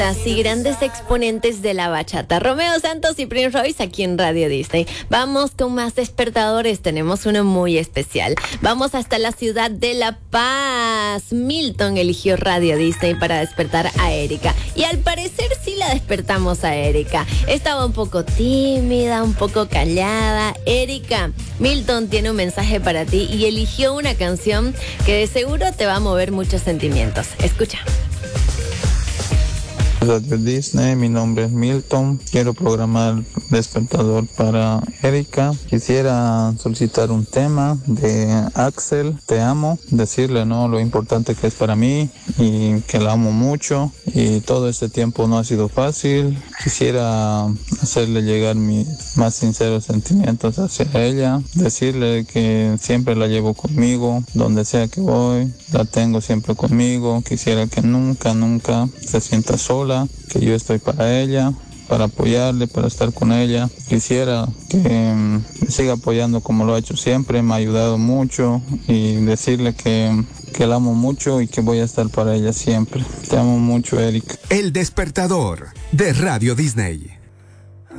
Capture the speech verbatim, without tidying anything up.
Y grandes exponentes de la bachata, Romeo Santos y Prince Royce, aquí en Radio Disney. Vamos con más despertadores, tenemos uno muy especial. Vamos hasta la ciudad de La Paz. Milton eligió Radio Disney para despertar a Erika, y al parecer sí la despertamos a Erika. Estaba un poco tímida, un poco callada. Erika, Milton tiene un mensaje para ti y eligió una canción que de seguro te va a mover muchos sentimientos. Escucha. Radio Disney, mi nombre es Milton, quiero programar despertador para Erika. Quisiera solicitar un tema de Axel, Te Amo, decirle no lo importante que es para mí y que la amo mucho, y todo este tiempo no ha sido fácil. Quisiera hacerle llegar mis más sinceros sentimientos hacia ella, decirle que siempre la llevo conmigo, donde sea que voy, la tengo siempre conmigo. Quisiera que nunca, nunca se sienta sola, que yo estoy para ella, para apoyarle, para estar con ella. Quisiera que um, me siga apoyando como lo ha hecho siempre, me ha ayudado mucho, y decirle que, que la amo mucho y que voy a estar para ella siempre. Te amo mucho, Erika. El despertador de Radio Disney.